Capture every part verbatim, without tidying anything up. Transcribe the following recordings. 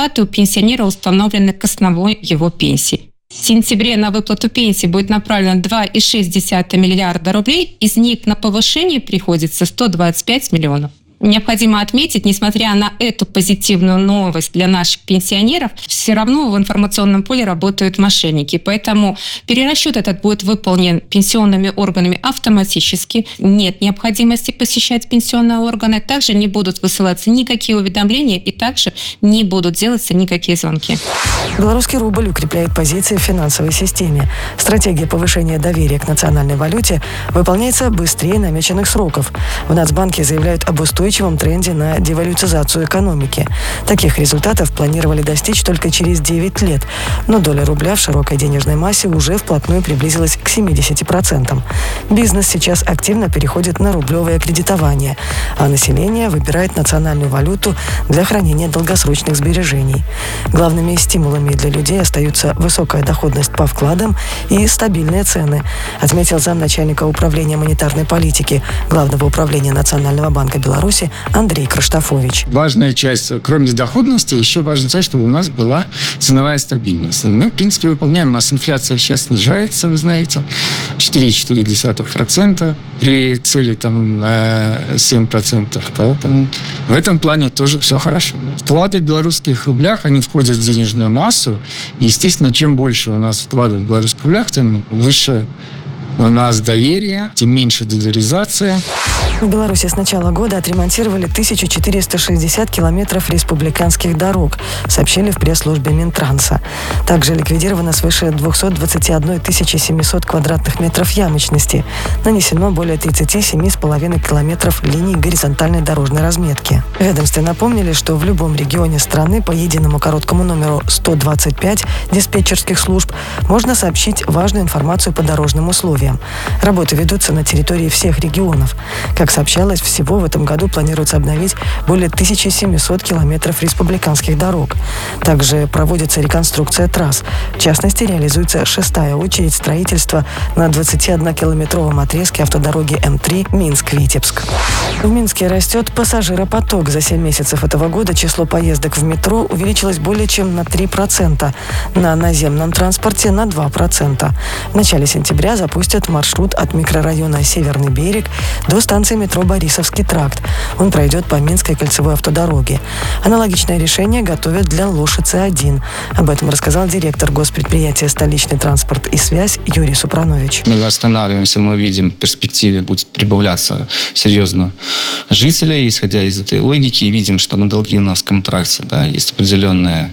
выплаты у пенсионера установлены к основной его пенсии. В сентябре на выплату пенсии будет направлено два целых шесть десятых миллиарда рублей, из них на повышение приходится сто двадцать пять миллионов. Необходимо отметить, несмотря на эту позитивную новость для наших пенсионеров, все равно в информационном поле работают мошенники. Поэтому перерасчет этот будет выполнен пенсионными органами автоматически. Нет необходимости посещать пенсионные органы. Также не будут высылаться никакие уведомления и также не будут делаться никакие звонки. Белорусский рубль укрепляет позиции в финансовой системе. Стратегия повышения доверия к национальной валюте выполняется быстрее намеченных сроков. В Нацбанке заявляют об устойчивости тренде на девалютизацию экономики. Таких результатов планировали достичь только через девять лет, но доля рубля в широкой денежной массе уже вплотную приблизилась к семидесяти процентам. Бизнес сейчас активно переходит на рублевое кредитование, а население выбирает национальную валюту для хранения долгосрочных сбережений. Главными стимулами для людей остаются высокая доходность по вкладам и стабильные цены, отметил замначальника управления монетарной политики Главного управления Национального банка Беларуси Андрей Краштофович. Важная часть, кроме доходности, еще важная часть, чтобы у нас была ценовая стабильность. Мы, в принципе, выполняем. У нас инфляция сейчас снижается, вы знаете, четыре целых четыре десятых процента при цели там семь процентов. Поэтому в этом плане тоже все хорошо. Вклады в белорусских рублях, они входят в денежную массу. И, естественно, чем больше у нас вкладов в белорусских рублях, тем выше у нас доверие, тем меньше долларизация. В Беларуси с начала года отремонтировали тысячу четыреста шестьдесят километров республиканских дорог, сообщили в пресс-службе Минтранса. Также ликвидировано свыше двести двадцать одна тысяча семьсот квадратных метров ямочности. Нанесено более тридцать семь целых пять десятых километров линий горизонтальной дорожной разметки. В ведомстве напомнили, что в любом регионе страны по единому короткому номеру сто двадцать пять диспетчерских служб можно сообщить важную информацию по дорожным условиям. Работы ведутся на территории всех регионов. Как сообщалось, всего в этом году планируется обновить более тысячи семисот километров республиканских дорог. Также проводится реконструкция трасс. В частности, реализуется шестая очередь строительства на двадцатиоднокилометровом отрезке автодороги эм три Минск-Витебск. В Минске растет пассажиропоток. За семь месяцев этого года число поездок в метро увеличилось более чем на три процента. На наземном транспорте на два процента. В начале сентября запустят маршрут от микрорайона Северный берег до станции метро Борисовский тракт. Он пройдет по Минской кольцевой автодороге. Аналогичное решение готовят для Лошицы один. Об этом рассказал директор госпредприятия «Столичный транспорт и связь» Юрий Супранович. Мы останавливаемся, мы видим, в перспективе будет прибавляться серьезно жителей. Исходя из этой логики, видим, что на долги у нас в контракте, да, есть определенная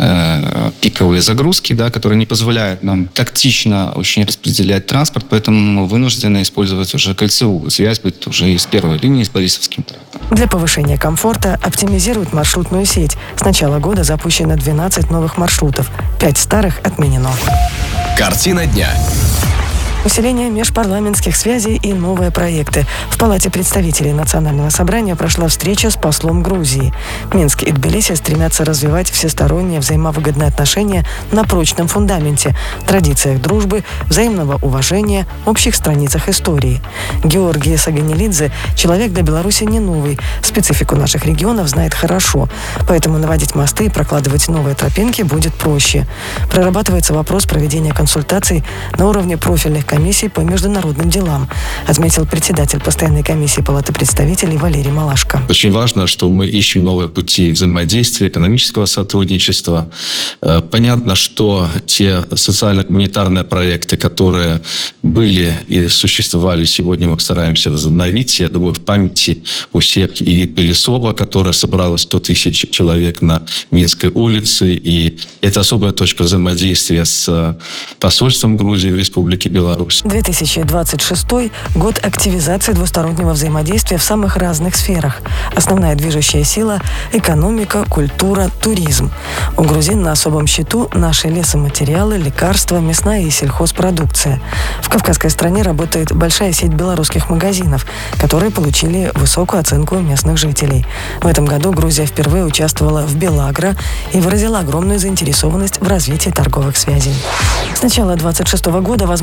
пиковые загрузки, да, которые не позволяют нам тактично очень распределять транспорт, поэтому мы вынуждены использовать уже кольцевую связь, будет уже из первой линии с Борисовским трактом. Для повышения комфорта оптимизируют маршрутную сеть. С начала года запущено двенадцать новых маршрутов, пять старых отменено. Картина дня. Усиление межпарламентских связей и новые проекты. В Палате представителей Национального собрания прошла встреча с послом Грузии. Минск и Тбилиси стремятся развивать всесторонние взаимовыгодные отношения на прочном фундаменте, традициях дружбы, взаимного уважения, общих страницах истории. Георгий Саганилидзе – человек для Беларуси не новый, специфику наших регионов знает хорошо, поэтому наводить мосты и прокладывать новые тропинки будет проще. Прорабатывается вопрос проведения консультаций на уровне профильных комиссии по международным делам, отметил председатель постоянной комиссии Палаты представителей Валерий Малашко. Очень важно, что мы ищем новые пути взаимодействия, экономического сотрудничества. Понятно, что те социально-гуманитарные проекты, которые были и существовали, сегодня мы стараемся возобновить. Я думаю, в памяти у всех и Пелесова, которая собрала сто тысяч человек на Минской улице. И это особая точка взаимодействия с посольством Грузии в Республике Беларусь. две тысячи двадцать шестой год активизации двустороннего взаимодействия в самых разных сферах. Основная движущая сила – экономика, культура, туризм. У грузин на особом счету наши лесоматериалы, лекарства, мясная и сельхозпродукция. В кавказской стране работает большая сеть белорусских магазинов, которые получили высокую оценку местных жителей. В этом году Грузия впервые участвовала в Белагро и выразила огромную заинтересованность в развитии торговых связей. С начала две тысячи двадцать шестого года возможностью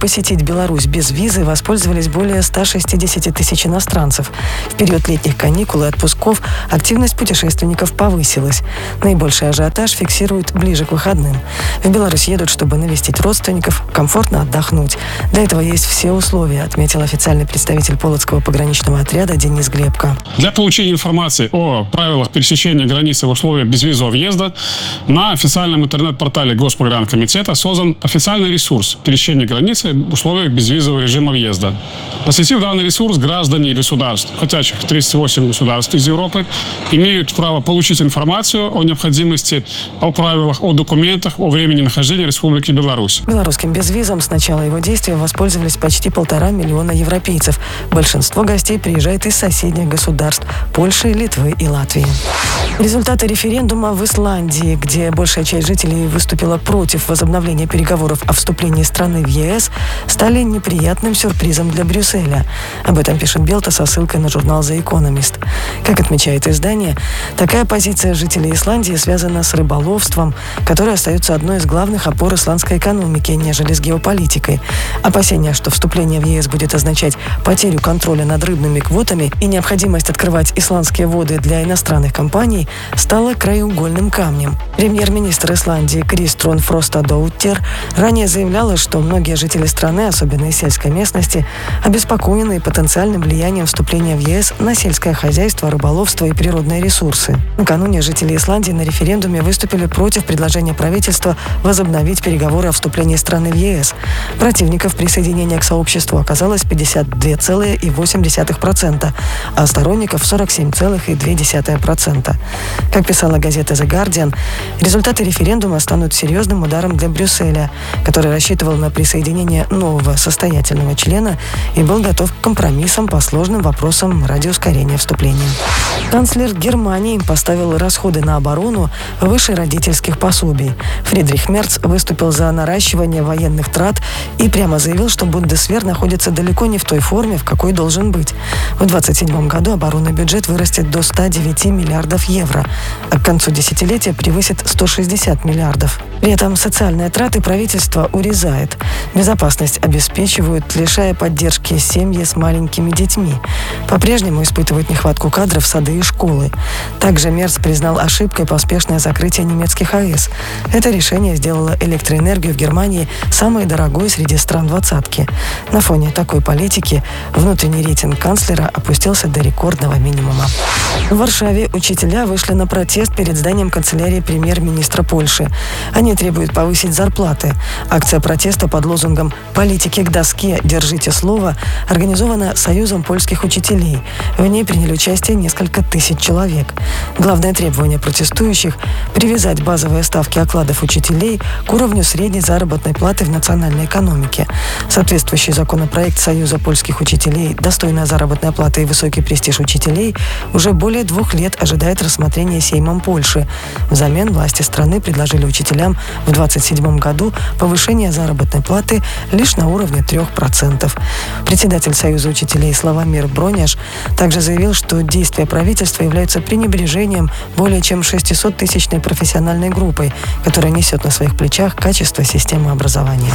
посетить Беларусь без визы воспользовались более ста шестидесяти тысяч иностранцев. В период летних каникул и отпусков активность путешественников повысилась. Наибольший ажиотаж фиксируют ближе к выходным. В Беларусь едут, чтобы навестить родственников, комфортно отдохнуть. Для этого есть все условия, отметил официальный представитель Полоцкого пограничного отряда Денис Глебко. Для получения информации о правилах пересечения границы в условиях безвизового въезда на официальном интернет-портале Госпогранкомитета создан официальный ресурс пересечения границы в условиях безвизового режима въезда. Посетив данный ресурс, граждане государств, входящих в тридцать восемь государств из Европы, имеют право получить информацию о необходимости, о правилах, о документах, о времени нахождения Республики Беларусь. Белорусским безвизом с начала его действия воспользовались почти полтора миллиона европейцев. Большинство гостей приезжает из соседних государств – Польши, Литвы и Латвии. Результаты референдума в Исландии, где большая часть жителей выступила против возобновления переговоров о вступлении страны в ЕС, стали неприятным сюрпризом для Брюсселя. Об этом пишет Белта со ссылкой на журнал The Economist. Как отмечает издание, такая позиция жителей Исландии связана с рыболовством, которое остается одной из главных опор исландской экономики, нежели с геополитикой. Опасения, что вступление в ЕС будет означать потерю контроля над рыбными квотами и необходимость открывать исландские воды для иностранных компаний, стало краеугольным камнем. Премьер-министр Исландии Кристрún Фростадóttir ранее заявляла, что многие жители страны, особенно из сельской местности, обеспокоены потенциальным влиянием вступления в ЕС на сельское хозяйство, рыболовство и природные ресурсы. Накануне жители Исландии на референдуме выступили против предложения правительства возобновить переговоры о вступлении страны в ЕС. Противников присоединения к сообществу оказалось пятьдесят два целых восемь десятых процента, а сторонников сорок семь целых две десятых процента. Как писала газета The Guardian, результаты референдума станут серьезным ударом для Брюсселя, который рассчитывал на присоединение нового состоятельного члена и был готов к компромиссам по сложным вопросам ради ускорения вступления. Канцлер Германии поставил расходы на оборону выше родительских пособий. Фридрих Мерц выступил за наращивание военных трат и прямо заявил, что Бундесвер находится далеко не в той форме, в какой должен быть. В двадцать седьмом году оборонный бюджет вырастет до ста девяти миллиардов евро, а к концу десятилетия превысит сто шестьдесят миллиардов. При этом социальные траты правительство урезает. Безопасность обеспечивают, лишая поддержки семьи с маленькими детьми. По-прежнему испытывают нехватку кадров сады и школы. Также Мерц признал ошибкой поспешное закрытие немецких АЭС. Это решение сделало электроэнергию в Германии самой дорогой среди стран двадцатки. На фоне такой политики внутренний рейтинг канцлера опустился до рекордного минимума. В Варшаве учителя вышли на протест перед зданием канцелярии премьер-министра Польши. Они требуют повысить зарплаты. Акция протеста под лозунгом «Политики к доске, держите слово» организована Союзом польских учителей. В ней приняли участие несколько тысяч человек. Главное требование протестующих – привязать базовые ставки окладов учителей к уровню средней заработной платы в национальной экономике. Соответствующий законопроект Союза польских учителей «Достойная заработная плата и высокий престиж учителей» уже более двух лет ожидает рассмотрения Сеймом Польши. Взамен власти страны предложили учителям в двадцать седьмом году повышение заработной платы лишь на уровне трех процентов. Председатель Союза учителей Славомир Броняш также заявил, что действия правительства являются пренебрежением более чем шестисоттысячной профессиональной группой, которая несет на своих плечах качество системы образования.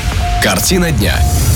Картина дня.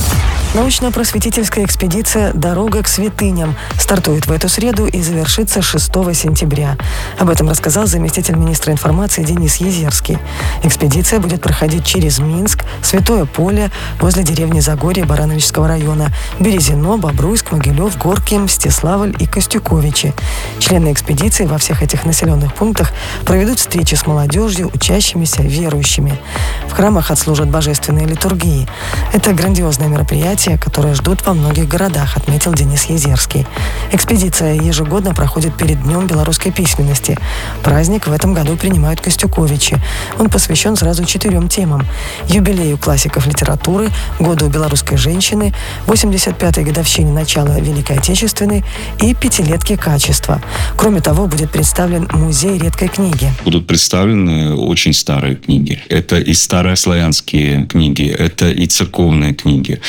Научно-просветительская экспедиция «Дорога к святыням» стартует в эту среду и завершится шестого сентября. Об этом рассказал заместитель министра информации Денис Езерский. Экспедиция будет проходить через Минск, Святое Поле, возле деревни Загорье Барановичского района, Березино, Бобруйск, Могилев, Горки, Мстиславль и Костюковичи. Члены экспедиции во всех этих населенных пунктах проведут встречи с молодежью, учащимися, верующими. В храмах отслужат божественные литургии. Это грандиозное мероприятие, которые ждут во многих городах, отметил Денис Езерский. Экспедиция ежегодно проходит перед Днем белорусской письменности. Праздник в этом году принимают Костюковичи. Он посвящен сразу четырем темам: юбилею классиков литературы, году белорусской женщины, восемьдесят пятой годовщине начала Великой Отечественной и пятилетке качества. Кроме того, будет представлен музей редкой книги. Будут представлены очень старые книги. Это и старославянские книги, это и церковные книги,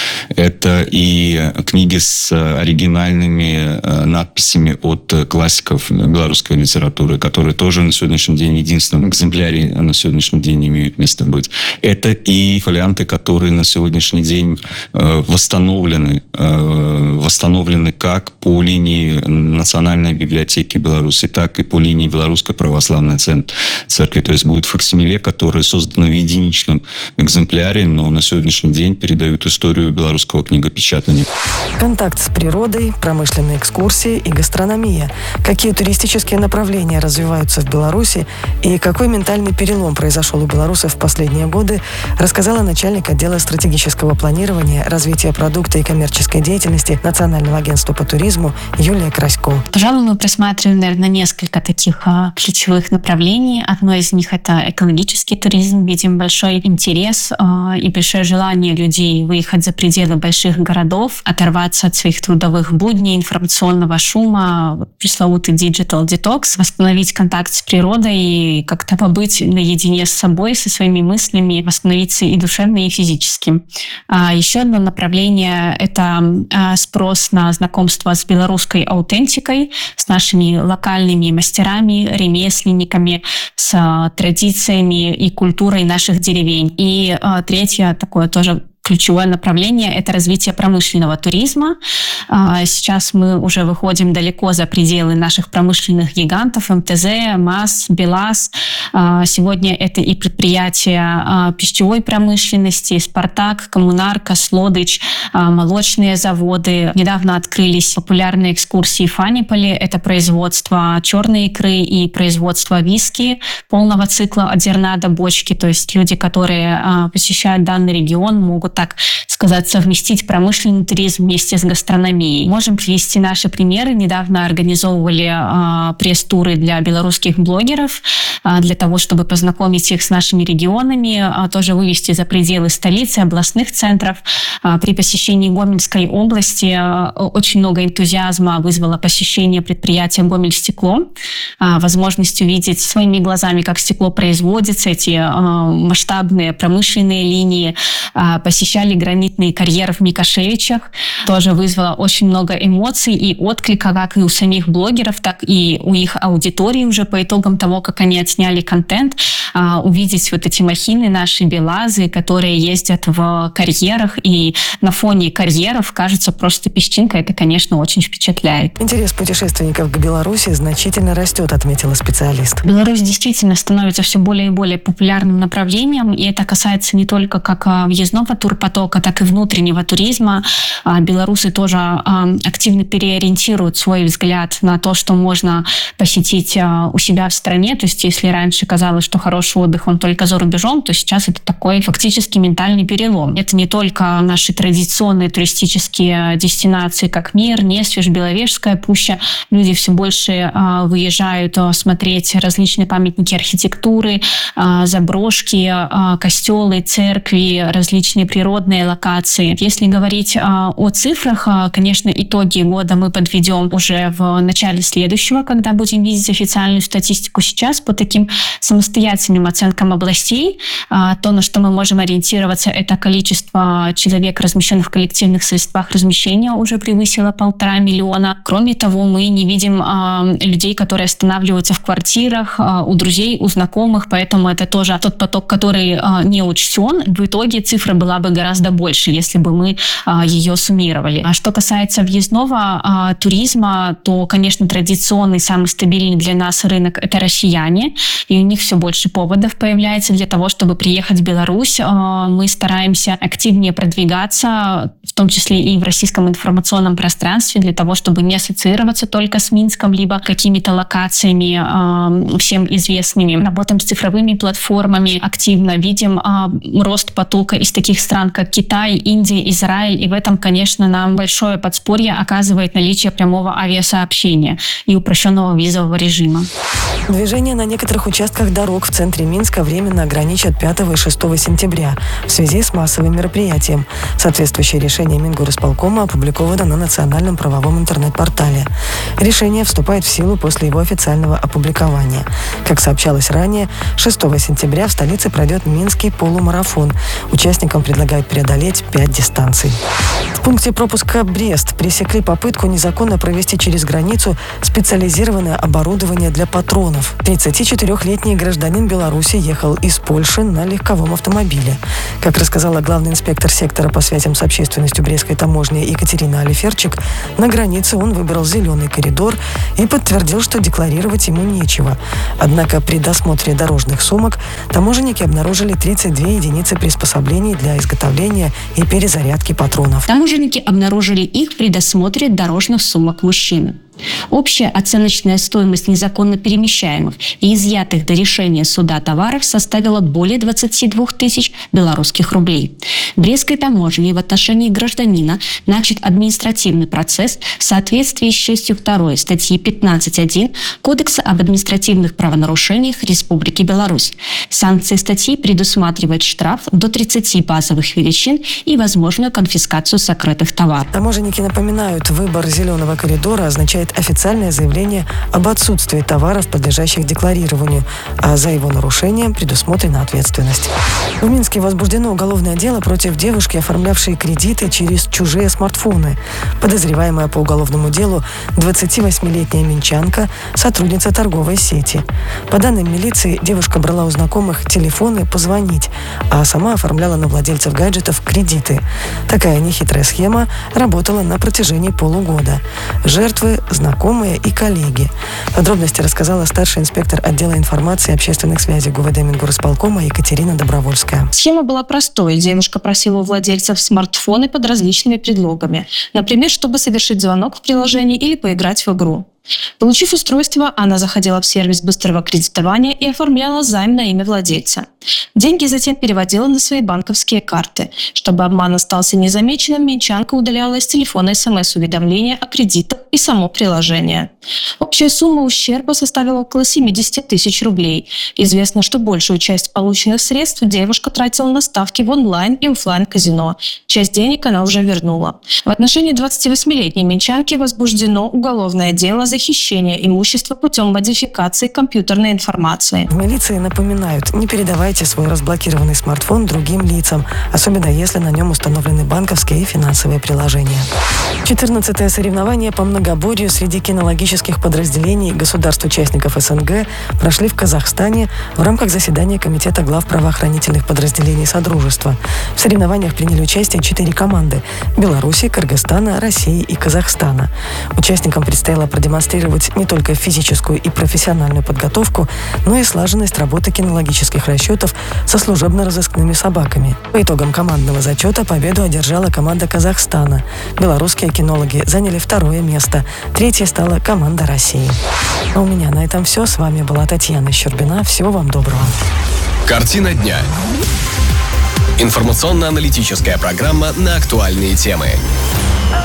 Это и книги с оригинальными надписями от классиков белорусской литературы, которые тоже на сегодняшний день в единственном экземпляре на сегодняшний день имеют место быть. Это и фолианты, которые на сегодняшний день восстановлены, восстановлены как по линии Национальной библиотеки Беларуси, так и по линии Белорусской православной церкви. То есть будет факсимиле, которые созданы в единичном экземпляре, но на сегодняшний день передают историю белорусского книгопечатания. Контакт с природой, промышленные экскурсии и гастрономия. Какие туристические направления развиваются в Беларуси и какой ментальный перелом произошел у белорусов в последние годы, рассказала начальник отдела стратегического планирования, развития продукта и коммерческой деятельности Национального агентства по туризму Юлия Красько. Пожалуй, мы просматриваем, наверное, несколько таких а, ключевых направлений. Одно из них – это экологический туризм. Видим большой интерес а, и большое желание людей выехать за пределы больших городов, оторваться от своих трудовых будней, информационного шума, пресловутый digital detox, восстановить контакт с природой и как-то побыть наедине с собой, со своими мыслями, восстановиться и душевно, и физически. А еще одно направление – это спрос на знакомство с белорусской аутентикой, с нашими локальными мастерами, ремесленниками, с традициями и культурой наших деревень. И третье, такое тоже ключевое направление – это развитие промышленного туризма. Сейчас мы уже выходим далеко за пределы наших промышленных гигантов эм тэ зэ, МАЗ, БелАЗ. Сегодня это и предприятия пищевой промышленности, Спартак, Коммунарка, Слодыч, молочные заводы. Недавно открылись популярные экскурсии в Фаниполе. Это производство черной икры и производство виски полного цикла от зерна до бочки. То есть люди, которые посещают данный регион, могут, так сказать, совместить промышленный туризм вместе с гастрономией. Можем привести наши примеры. Недавно организовывали а, пресс-туры для белорусских блогеров, а, для того, чтобы познакомить их с нашими регионами, а, тоже вывести за пределы столицы, областных центров. А, при посещении Гомельской области а, очень много энтузиазма вызвало посещение предприятия «Гомельстекло», а, возможность увидеть своими глазами, как стекло производится, эти а, масштабные промышленные линии, а, посещение Посещали гранитный карьер в Микошевичах. Тоже вызвало очень много эмоций и отклика как и у самих блогеров, так и у их аудитории уже по итогам того, как они отсняли контент. Увидеть вот эти махины, наши БелАЗы, которые ездят в карьерах, и на фоне карьеров кажется просто песчинка. Это, конечно, очень впечатляет. Интерес путешественников к Беларуси значительно растет, отметила специалист. Беларусь действительно становится все более и более популярным направлением, и это касается не только как въездного турпотока, так и внутреннего туризма. Белорусы тоже активно переориентируют свой взгляд на то, что можно посетить у себя в стране. То есть если раньше казалось, что хороший отдых он только за рубежом, то сейчас это такой фактически ментальный перелом. Это не только наши традиционные туристические дестинации, как Мир, Несвеж, Беловежская пуща. Люди все больше выезжают смотреть различные памятники архитектуры, заброшки, костелы, церкви, различные природные локации. Если говорить а, о цифрах, а, конечно, итоги года мы подведем уже в начале следующего, когда будем видеть официальную статистику. Сейчас по таким самостоятельным оценкам областей, а, то, на что мы можем ориентироваться, это количество человек, размещенных в коллективных средствах размещения, уже превысило полтора миллиона. Кроме того, мы не видим а, людей, которые останавливаются в квартирах, а, у друзей, у знакомых, поэтому это тоже тот поток, который а, не учтен. В итоге цифра была бы гораздо больше, если бы мы а, ее суммировали. А что касается въездного а, туризма, то, конечно, традиционный, самый стабильный для нас рынок – это россияне, и у них все больше поводов появляется для того, чтобы приехать в Беларусь. А, мы стараемся активнее продвигаться, в том числе и в российском информационном пространстве, для того, чтобы не ассоциироваться только с Минском, либо какими-то локациями а, всем известными. Работаем с цифровыми платформами активно, видим а, рост потока из таких стран, как Китай, Индия, Израиль. И в этом, конечно, нам большое подспорье оказывает наличие прямого авиасообщения и упрощенного визового режима. Движение на некоторых участках дорог в центре центре Минска временно ограничат пятого и шестого сентября в связи с массовым мероприятием. Соответствующее решение Мингорисполкома опубликовано на национальном правовом интернет-портале. Решение вступает в силу после его официального опубликования. Как сообщалось ранее, шестого сентября в столице пройдет Минский полумарафон. Участникам предлагают преодолеть пять дистанций. В пункте пропуска Брест пресекли попытку незаконно провести через границу специализированное оборудование для патронов. тридцатичетырёхлетний гражданин Беларуси ехал из Польши на легковом автомобиле. Как рассказала главный инспектор сектора по связям с общественностью Брестской таможни Екатерина Алиферчик, на границе он выбрал зеленый коридор и подтвердил, что декларировать ему нечего. Однако при досмотре дорожных сумок таможенники обнаружили тридцать две единицы приспособлений для изготовления и перезарядки патронов. Таможенники обнаружили их при досмотре дорожных сумок мужчины. Общая оценочная стоимость незаконно перемещаемых и изъятых до решения суда товаров составила более двадцати двух тысяч белорусских рублей. Брестской таможней в отношении гражданина начат административный процесс в соответствии с частью второй статьи пятнадцать один Кодекса об административных правонарушениях Республики Беларусь. Санкции статьи предусматривают штраф до тридцати базовых величин и возможную конфискацию сокрытых товаров. Таможенники напоминают, выбор зеленого коридора означает официальное заявление об отсутствии товаров, подлежащих декларированию, а за его нарушением предусмотрена ответственность. В Минске возбуждено уголовное дело против девушки, оформлявшей кредиты через чужие смартфоны. Подозреваемая по уголовному делу двадцативосьмилетняя минчанка, сотрудница торговой сети. По данным милиции, девушка брала у знакомых телефоны позвонить, а сама оформляла на владельцев гаджетов кредиты. Такая нехитрая схема работала на протяжении полугода. Жертвы – знакомые и коллеги. Подробности рассказала старший инспектор отдела информации и общественных связей ГУВД Мингорисполкома Екатерина Добровольская. Схема была простой. Девушка просила у владельцев смартфоны под различными предлогами. Например, чтобы совершить звонок в приложении или поиграть в игру. Получив устройство, она заходила в сервис быстрого кредитования и оформляла займ на имя владельца. Деньги затем переводила на свои банковские карты. Чтобы обман остался незамеченным, минчанка удаляла из телефона смс-уведомления о кредитах и само приложение. Общая сумма ущерба составила около семидесяти тысяч рублей. Известно, что большую часть полученных средств девушка тратила на ставки в онлайн и офлайн казино. Часть денег она уже вернула. В отношении двадцативосьмилетней минчанки возбуждено уголовное дело за хищение имущества путем модификации компьютерной информации. В милиции напоминают, не передавайте свой разблокированный смартфон другим лицам, особенно если на нем установлены банковские и финансовые приложения. четырнадцатое соревнование по многоборью среди кинологических подразделений государств-участников СНГ прошли в Казахстане в рамках заседания Комитета глав правоохранительных подразделений Содружества. В соревнованиях приняли участие четыре команды – Беларуси, Кыргызстана, России и Казахстана. Участникам предстояло продемонстрировать не только физическую и профессиональную подготовку, но и слаженность работы кинологических расчетов со служебно-розыскными собаками. По итогам командного зачета победу одержала команда Казахстана. Белорусские кинологи заняли второе место. Третьей стала команда России. А у меня на этом все. С вами была Татьяна Щербина. Всего вам доброго. Картина дня. Информационно-аналитическая программа на актуальные темы.